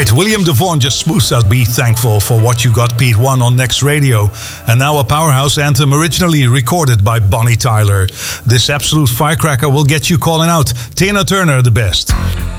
Right, William DeVaughn just smoothed out Be Thankful for What You Got Pete 1 on Next Radio, and now a powerhouse anthem originally recorded by Bonnie Tyler. This absolute firecracker will get you calling out Tina Turner the best.